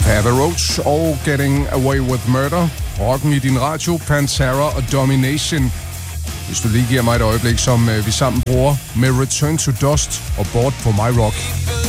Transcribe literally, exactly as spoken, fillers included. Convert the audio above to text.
Papa Roach og Getting Away with Murder. Rocken i din radio, Pantera og Domination. Hvis du lige giver mig et øjeblik, som vi sammen bruger med Return to Dust og Bort på My Rock.